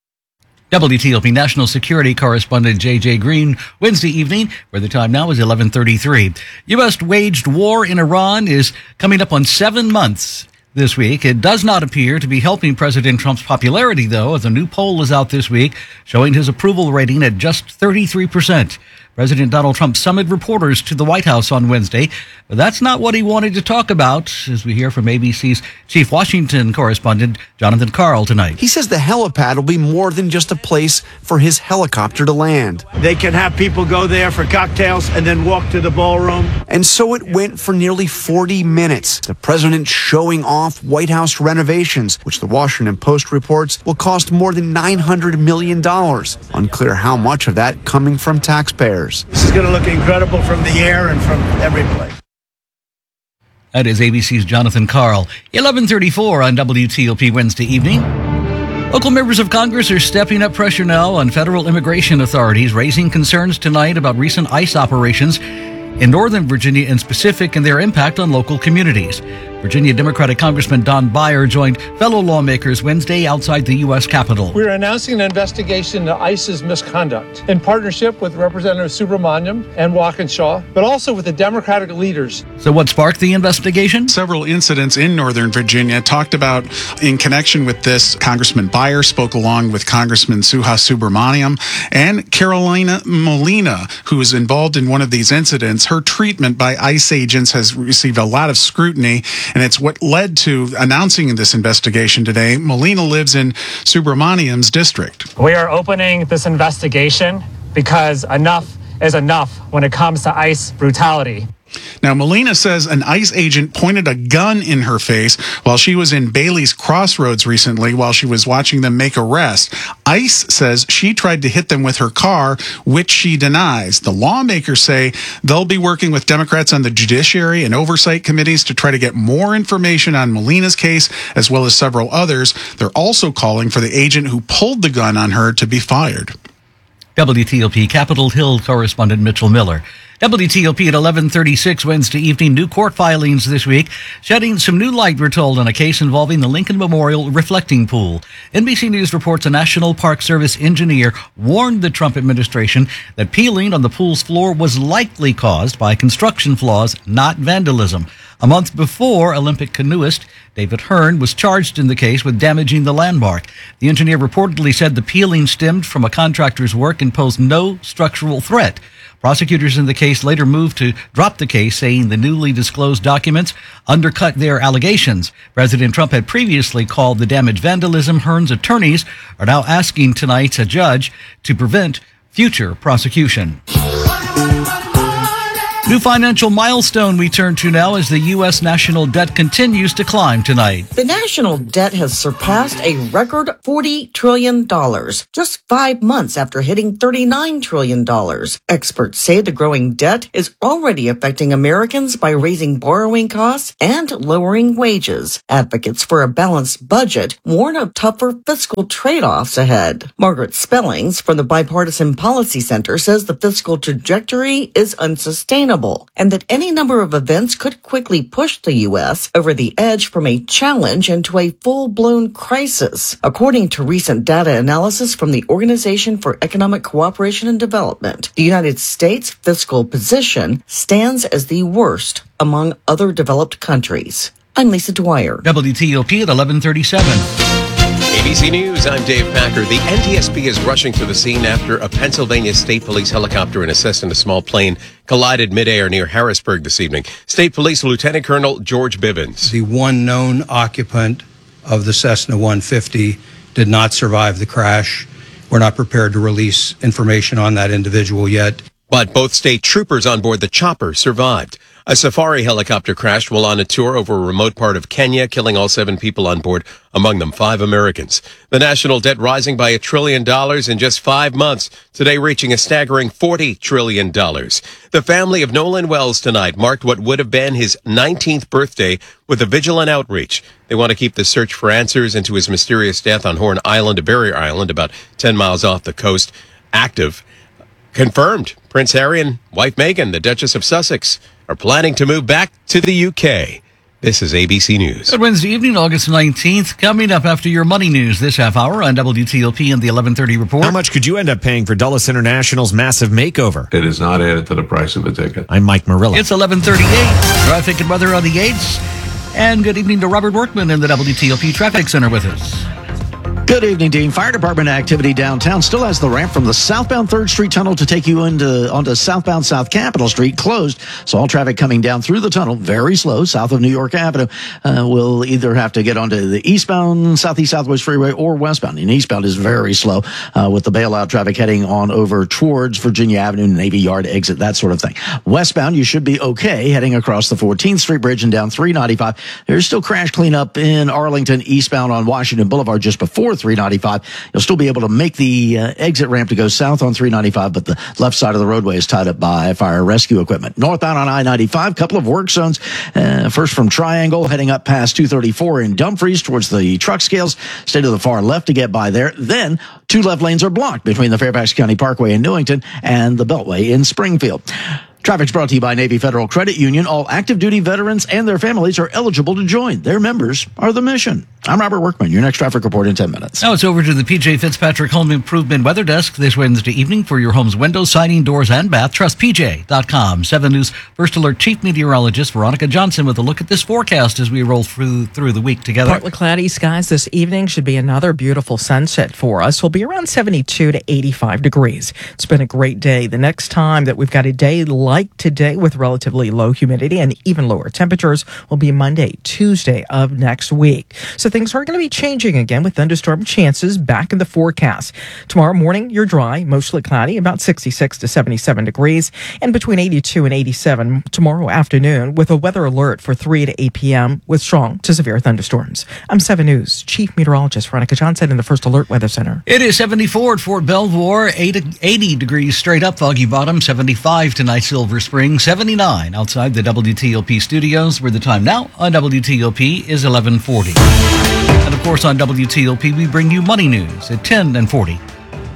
WTOP national security correspondent J.J. Green, Wednesday evening, where the time now is 11:33. U.S. waged war in Iran is coming up on 7 months this week. It does not appear to be helping President Trump's popularity, though, as a new poll is out this week showing his approval rating at just 33%. President Donald Trump summoned reporters to the White House on Wednesday, but that's not what he wanted to talk about, as we hear from ABC's chief Washington correspondent Jonathan Karl tonight. He says the helipad will be more than just a place for his helicopter to land. They can have people go there for cocktails and then walk to the ballroom. And so it went for nearly 40 minutes. The president showing off White House renovations, which the Washington Post reports will cost more than $900 million. Unclear how much of that coming from taxpayers. This is going to look incredible from the air and from every place. That is ABC's Jonathan Karl. 11:34 on WTOP Wednesday evening. Local members of Congress are stepping up pressure now on federal immigration authorities, raising concerns tonight about recent ICE operations in Northern Virginia in specific and their impact on local communities. Virginia Democratic Congressman Don Beyer joined fellow lawmakers Wednesday outside the U.S. Capitol. We're announcing an investigation into ICE's misconduct in partnership with Representative Subramaniam and Walkinshaw, but also with the Democratic leaders. So what sparked the investigation? Several incidents in Northern Virginia talked about in connection with this. Congressman Beyer spoke along with Congressman Suha Subramaniam and Carolina Molina, who was involved in one of these incidents. Her treatment by ICE agents has received a lot of scrutiny, and it's what led to announcing this investigation today. Molina lives in Subramaniam's district. We are opening this investigation because enough is enough when it comes to ICE brutality. Now, Molina says an ICE agent pointed a gun in her face while she was in Bailey's Crossroads recently while she was watching them make arrests. ICE says she tried to hit them with her car, which she denies. The lawmakers say they'll be working with Democrats on the Judiciary and Oversight Committees to try to get more information on Molina's case, as well as several others. They're also calling for the agent who pulled the gun on her to be fired. WTOP Capitol Hill correspondent Mitchell Miller. WTOP at 11:36 Wednesday evening. New court filings this week, shedding some new light, we're told, on a case involving the Lincoln Memorial reflecting pool. NBC News reports a National Park Service engineer warned the Trump administration that peeling on the pool's floor was likely caused by construction flaws, not vandalism. A month before, Olympic canoeist David Hearn was charged in the case with damaging the landmark. The engineer reportedly said the peeling stemmed from a contractor's work and posed no structural threat. Prosecutors in the case later moved to drop the case, saying the newly disclosed documents undercut their allegations. President Trump had previously called the damage vandalism. Hearn's attorneys are now asking tonight's a judge to prevent future prosecution. New financial milestone we turn to now as the U.S. national debt continues to climb tonight. The national debt has surpassed a record $40 trillion, just 5 months after hitting $39 trillion. Experts say the growing debt is already affecting Americans by raising borrowing costs and lowering wages. Advocates for a balanced budget warn of tougher fiscal trade-offs ahead. Margaret Spellings from the Bipartisan Policy Center says the fiscal trajectory is unsustainable, and that any number of events could quickly push the U.S. over the edge from a challenge into a full-blown crisis. According to recent data analysis from the Organization for Economic Cooperation and Development, the United States' fiscal position stands as the worst among other developed countries. I'm Lisa Dwyer. WTOP at 11:37. ABC News, I'm Dave Packer. The NTSB is rushing to the scene after a Pennsylvania State Police helicopter and a Cessna small plane collided midair near Harrisburg this evening. State Police Lieutenant Colonel George Bibbins. The one known occupant of the Cessna 150 did not survive the crash. We're not prepared to release information on that individual yet. But both state troopers on board the chopper survived. A safari helicopter crashed while on a tour over a remote part of Kenya, killing all 7 people on board, among them 5 Americans. The national debt rising by $1 trillion in just 5 months, today reaching a staggering $40 trillion. The family of Nolan Wells tonight marked what would have been his 19th birthday with a vigilant outreach. They want to keep the search for answers into his mysterious death on Horn Island, a barrier island about 10 miles off the coast, active. Confirmed, Prince Harry and wife Meghan, the Duchess of Sussex, are planning to move back to the UK. This is ABC News. Good Wednesday evening, August 19th. Coming up after your money news this half hour on WTOP and the 11:30 report. How much could you end up paying for Dulles International's massive makeover? It is not added to the price of a ticket. I'm Mike Marilla. It's 11:38. Traffic and weather on the 8s. And good evening to Robert Workman in the WTOP Traffic Center with us. Good evening, Dean. Fire department activity downtown still has the ramp from the southbound 3rd Street tunnel to take you onto southbound South Capitol Street closed. So all traffic coming down through the tunnel, very slow, south of New York Avenue, will either have to get onto the eastbound Southeast Southwest Freeway or westbound. And eastbound is very slow with the bailout traffic heading on over towards Virginia Avenue, Navy Yard exit, that sort of thing. Westbound, you should be okay heading across the 14th Street Bridge and down 395. There's still crash cleanup in Arlington, eastbound on Washington Boulevard just before 395. You'll still be able to make the exit ramp to go south on 395, but the left side of the roadway is tied up by fire rescue equipment. Northbound on I-95, couple of work zones. First from Triangle, heading up past 234 in Dumfries towards the truck scales. Stay to the far left to get by there. Then 2 left lanes are blocked between the Fairfax County Parkway in Newington and the Beltway in Springfield. Traffic's brought to you by Navy Federal Credit Union. All active duty veterans and their families are eligible to join. Their members are the mission. I'm Robert Workman. Your next traffic report in 10 minutes. Now it's over to the PJ Fitzpatrick Home Improvement Weather Desk this Wednesday evening for your home's windows, siding, doors, and bath. Trust PJ.com. 7 News First Alert Chief Meteorologist Veronica Johnson with a look at this forecast as we roll through the week together. Partly cloudy skies this evening. Should be another beautiful sunset for us. We'll be around 72 to 85 degrees. It's been a great day. The next time that we've got a day like today with relatively low humidity and even lower temperatures will be Monday, Tuesday of next week. So things are going to be changing again with thunderstorm chances back in the forecast. Tomorrow morning, you're dry, mostly cloudy, about 66 to 77 degrees, and between 82 and 87 tomorrow afternoon with a weather alert for 3 to 8 p.m. with strong to severe thunderstorms. I'm 7 News Chief Meteorologist Veronica Johnson in the First Alert Weather Center. It is 74 at Fort Belvoir, 80 degrees straight up, Foggy Bottom, 75 tonight, Silver Spring, 79 outside the WTOP studios, where the time now on WTOP is 11:40. And of course on WTOP we bring you money news at 10 and 40.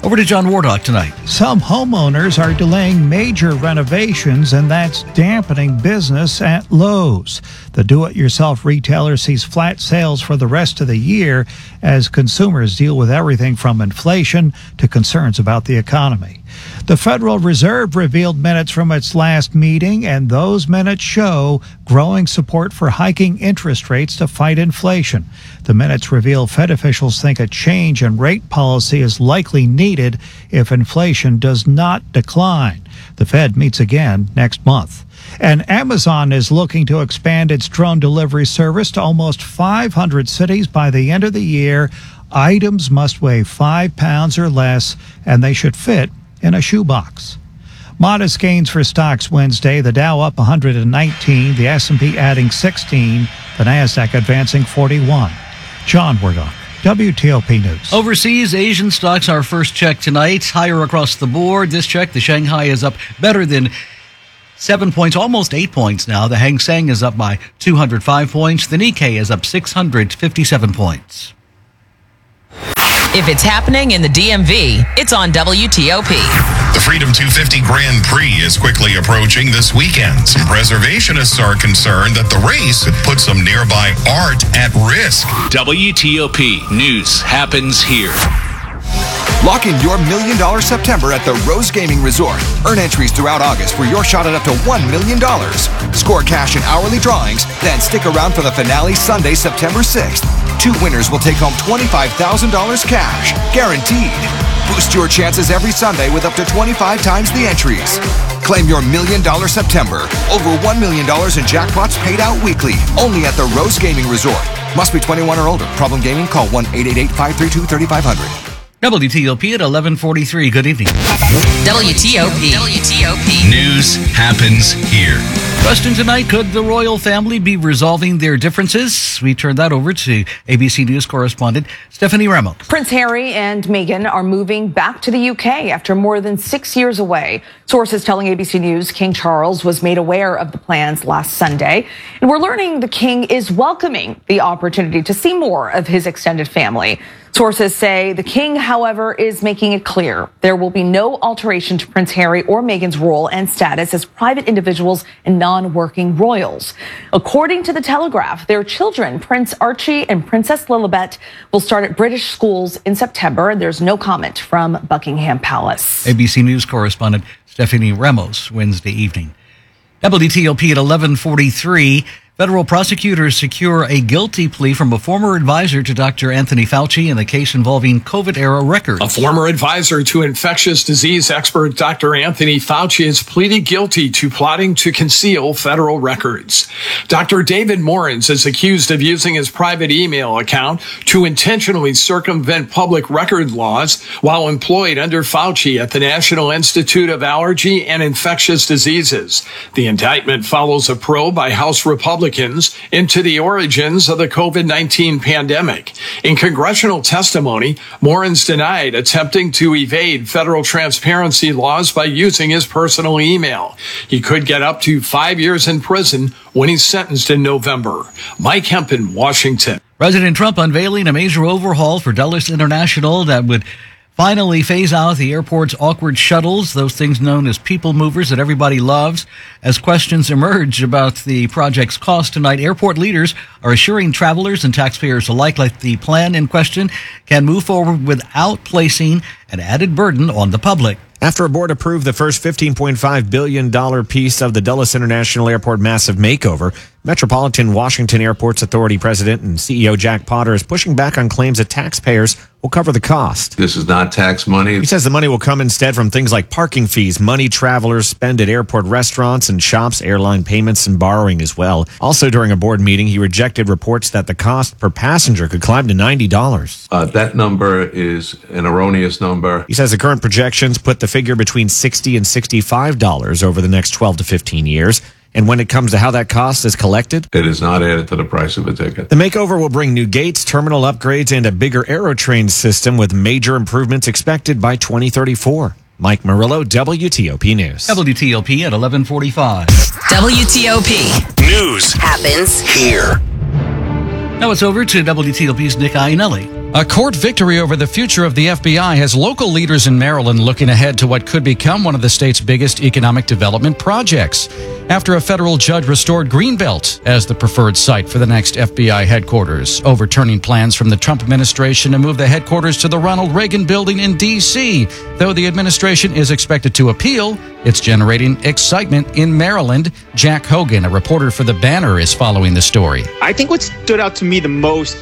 Over to John Wardock tonight. Some homeowners are delaying major renovations, and that's dampening business at Lowe's. The do-it-yourself retailer sees flat sales for the rest of the year as consumers deal with everything from inflation to concerns about the economy. The Federal Reserve revealed minutes from its last meeting, and those minutes show growing support for hiking interest rates to fight inflation. The minutes reveal Fed officials think a change in rate policy is likely needed if inflation does not decline. The Fed meets again next month. And Amazon is looking to expand its drone delivery service to almost 500 cities by the end of the year. Items must weigh 5 pounds or less, and they should fit in a shoebox. Modest gains for stocks Wednesday. The Dow up 119, the S&P adding 16, the Nasdaq advancing 41. John Wardock, WTOP News. Overseas, Asian stocks are first check tonight, higher across the board. This check, the Shanghai is up better than 7 points, almost 8 points now. The Hang Seng is up by 205 points. The Nikkei is up 657 points. If it's happening in the DMV, it's on WTOP. The Freedom 250 Grand Prix is quickly approaching this weekend. Some preservationists are concerned that the race could put some nearby art at risk. WTOP News happens here. Lock in your $1 million September at the Rose Gaming Resort. Earn entries throughout August for your shot at up to $1 million. Score cash in hourly drawings, then stick around for the finale Sunday, September 6th. 2 winners will take home $25,000 cash, guaranteed. Boost your chances every Sunday with up to 25 times the entries. Claim your $1 million September. Over $1 million in jackpots paid out weekly, only at the Rose Gaming Resort. Must be 21 or older. Problem gaming? Call 1-888-532-3500. WTOP at 11:43. Good evening. WTOP. News happens here. Question tonight, could the royal family be resolving their differences? We turn that over to ABC News correspondent Stephanie Ramos. Prince Harry and Meghan are moving back to the UK after more than 6 years away. Sources telling ABC News King Charles was made aware of the plans last Sunday. And we're learning the king is welcoming the opportunity to see more of his extended family. Sources say the king, however, is making it clear there will be no alteration to Prince Harry or Meghan's role and status as private individuals and non-working royals. According to The Telegraph, their children, Prince Archie and Princess Lilibet, will start at British schools in September, and there's no comment from Buckingham Palace. ABC News correspondent Stephanie Ramos, Wednesday evening. WTOP at 11:43. Federal prosecutors secure a guilty plea from a former advisor to Dr. Anthony Fauci in the case involving COVID-era records. A former advisor to infectious disease expert Dr. Anthony Fauci has pleaded guilty to plotting to conceal federal records. Dr. David Morens is accused of using his private email account to intentionally circumvent public record laws while employed under Fauci at the National Institute of Allergy and Infectious Diseases. The indictment follows a probe by House Republicans into the origins of the COVID-19 pandemic. In congressional testimony, Morens denied attempting to evade federal transparency laws by using his personal email. He could get up to 5 years in prison when he's sentenced in November. Mike Hempen, Washington. President Trump unveiling a major overhaul for Dulles International that would finally phase out the airport's awkward shuttles, those things known as people movers that everybody loves. As questions emerge about the project's cost tonight, airport leaders are assuring travelers and taxpayers alike that the plan in question can move forward without placing an added burden on the public. After a board approved the first $15.5 billion piece of the Dulles International Airport massive makeover, Metropolitan Washington Airports Authority President and CEO Jack Potter is pushing back on claims that taxpayers will cover the cost. This is not tax money. He says the money will come instead from things like parking fees, money travelers spend at airport restaurants and shops, airline payments, and borrowing as well. Also during a board meeting, he rejected reports that the cost per passenger could climb to $90. That number is an erroneous number. He says the current projections put the figure between $60 and $65 over the next 12 to 15 years. And when it comes to how that cost is collected, it is not added to the price of a ticket. The makeover will bring new gates, terminal upgrades, and a bigger Aerotrain system with major improvements expected by 2034. Mike Murillo, WTOP News. WTOP at 11:45. WTOP. News happens here. Now it's over to WTOP's Nick Iannelli. A court victory over the future of the FBI has local leaders in Maryland looking ahead to what could become one of the state's biggest economic development projects, after a federal judge restored Greenbelt as the preferred site for the next FBI headquarters, overturning plans from the Trump administration to move the headquarters to the Ronald Reagan Building in D.C. Though the administration is expected to appeal, it's generating excitement in Maryland. Jack Hogan, a reporter for The Banner, is following the story. I think what stood out to me the most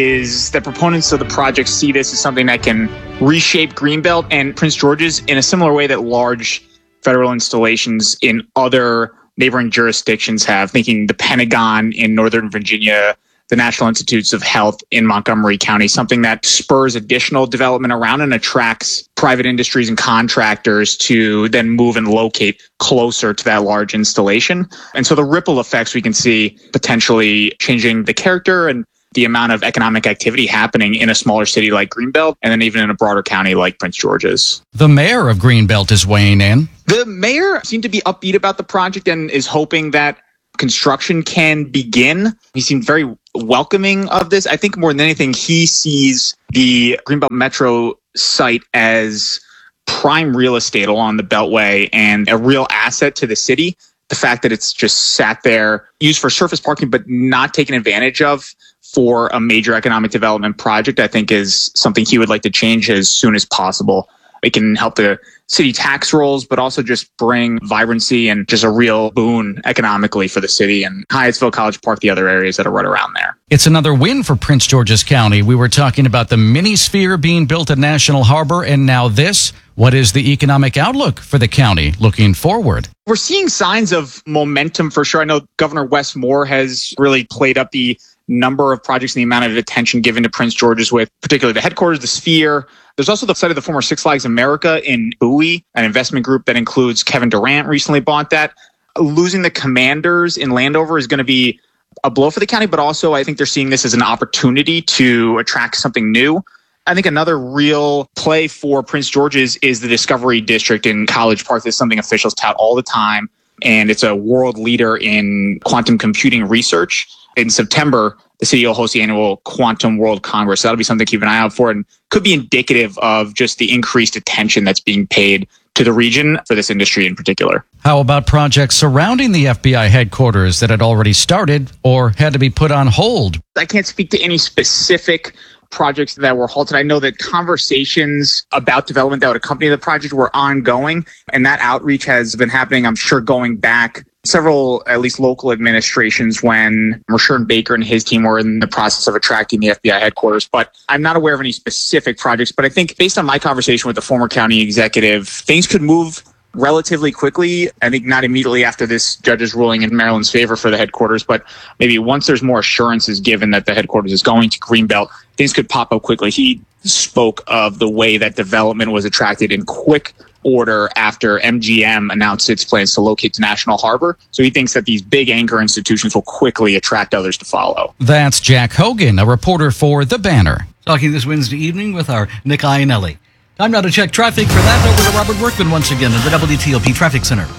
is that proponents of the project see this as something that can reshape Greenbelt and Prince George's in a similar way that large federal installations in other neighboring jurisdictions have, thinking the Pentagon in Northern Virginia, the National Institutes of Health in Montgomery County, something that spurs additional development around and attracts private industries and contractors to then move and locate closer to that large installation. And so the ripple effects we can see potentially changing the character and the amount of economic activity happening in a smaller city like Greenbelt, and then even in a broader county like Prince George's. The mayor of Greenbelt is weighing in. The mayor seemed to be upbeat about the project and is hoping that construction can begin. He seemed very welcoming of this. I think more than anything, he sees the Greenbelt Metro site as prime real estate along the Beltway and a real asset to the city. The fact that it's just sat there, used for surface parking, but not taken advantage of for a major economic development project, I think is something he would like to change as soon as possible. It can help the city tax rolls, but also just bring vibrancy and just a real boon economically for the city and Hyattsville, College Park, the other areas that are right around there. It's another win for Prince George's County. We were talking about the mini-sphere being built at National Harbor, and now this. What is the economic outlook for the county looking forward? We're seeing signs of momentum for sure. I know Governor Wes Moore has really played up the number of projects and the amount of attention given to Prince George's, with particularly the headquarters, the Sphere. There's also the site of the former Six Flags America in Bowie, an investment group that includes Kevin Durant recently bought that. Losing the Commanders in Landover is going to be a blow for the county, but also I think they're seeing this as an opportunity to attract something new. I think another real play for Prince George's is the Discovery District in College Park. This is something officials tout all the time, and it's a world leader in quantum computing research. In September, the city will host the annual Quantum World Congress. That'll be something to keep an eye out for and could be indicative of just the increased attention that's being paid to the region for this industry in particular. How about projects surrounding the FBI headquarters that had already started or had to be put on hold? I can't speak to any specific projects that were halted. I know that conversations about development that would accompany the project were ongoing, and that outreach has been happening, I'm sure, going back several, at least local administrations, when Rashawn Baker and his team were in the process of attracting the FBI headquarters. But I'm not aware of any specific projects. But I think based on my conversation with the former county executive, things could move relatively quickly. I think not immediately after this judge's ruling in Maryland's favor for the headquarters, but maybe once there's more assurances given that the headquarters is going to Greenbelt, things could pop up quickly. He spoke of the way that development was attracted in quick order after MGM announced its plans to locate to National Harbor. So he thinks that these big anchor institutions will quickly attract others to follow. That's Jack Hogan, a reporter for The Banner. Talking this Wednesday evening with our Nick Iannelli. Time now to check traffic. For that, over to Robert Workman once again at the WTOP Traffic Center.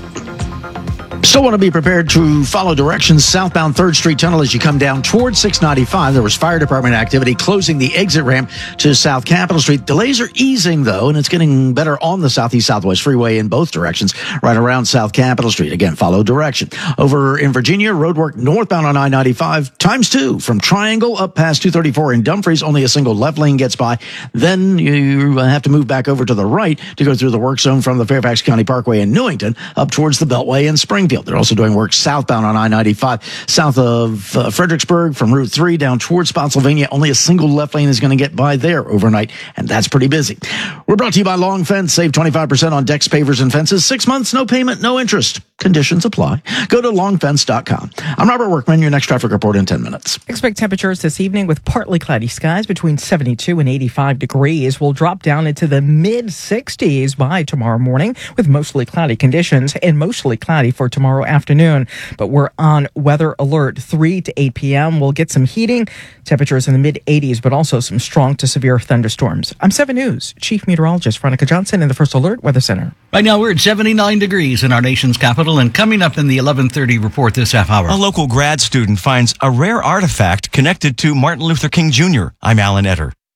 Still want to be prepared to follow directions southbound 3rd Street Tunnel as you come down towards 695. There was fire department activity closing the exit ramp to South Capitol Street. Delays are easing, though, and it's getting better on the Southeast-Southwest Freeway in both directions, right around South Capitol Street. Again, follow direction. Over in Virginia, roadwork northbound on I-95, ×2 from Triangle up past 234 in Dumfries. Only a single left lane gets by. Then you have to move back over to the right to go through the work zone from the Fairfax County Parkway in Newington up towards the Beltway in Springfield. They're also doing work southbound on I-95, south of Fredericksburg from Route 3 down towards Spotsylvania. Only a single left lane is going to get by there overnight, and that's pretty busy. We're brought to you by Long Fence. Save 25% on decks, pavers, and fences. 6 months, no payment, no interest. Conditions apply. Go to longfence.com. I'm Robert Workman, your next traffic report in 10 minutes. Expect temperatures this evening with partly cloudy skies between 72 and 85 degrees. Will drop down into the mid-60s by tomorrow morning with mostly cloudy conditions and mostly cloudy for tomorrow afternoon. But we're on weather alert 3 to 8 p.m. We'll get some heating, temperatures in the mid-80s, but also some strong to severe thunderstorms. I'm 7 News Chief Meteorologist Veronica Johnson in the First Alert Weather Center. Right now we're at 79 degrees in our nation's capital, and coming up in the 11:30 report this half hour. A local grad student finds a rare artifact connected to Martin Luther King Jr. I'm Alan Etter.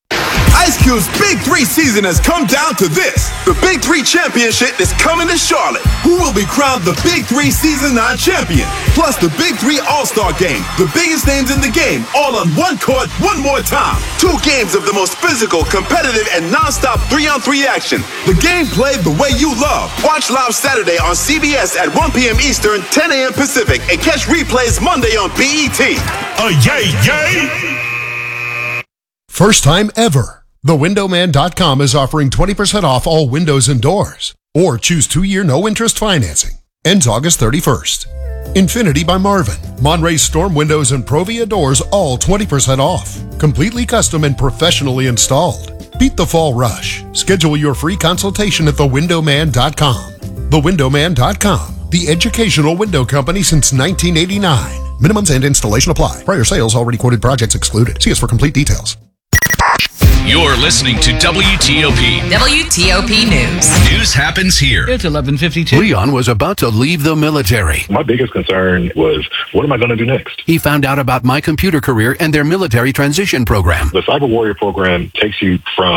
Ice Cube's Big 3 season has come down to this. The Big 3 Championship is coming to Charlotte. Who will be crowned the Big 3 Season 9 champion? Plus the Big 3 All-Star Game. The biggest names in the game, all on one court, one more time. 2 games of the most physical, competitive, and non-stop 3-on-3 action. The game played the way you love. Watch live Saturday on CBS at 1 p.m. Eastern, 10 a.m. Pacific, and catch replays Monday on BET. Yay, yay! First time ever. TheWindowman.com is offering 20% off all windows and doors. Or choose 2-year no-interest financing. Ends August 31st. Infinity by Marvin. Monterey Storm Windows and Provia Doors all 20% off. Completely custom and professionally installed. Beat the fall rush. Schedule your free consultation at TheWindowman.com. TheWindowman.com. The educational window company since 1989. Minimums and installation apply. Prior sales already quoted projects excluded. See us for complete details. You're listening to WTOP. WTOP News. News happens here. It's 11:52. Leon was about to leave the military. My biggest concern was, what am I going to do next? He found out about My Computer Career and their military transition program. The Cyber Warrior program takes you from